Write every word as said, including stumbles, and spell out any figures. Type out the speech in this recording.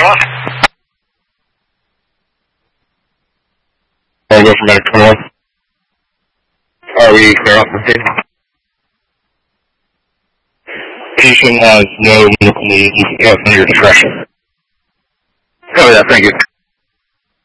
twenty-one. I'll go for medic twenty-one. Are we clear off the station? Patient has no medical needs. You can cancel your discretion. Oh yeah, thank you.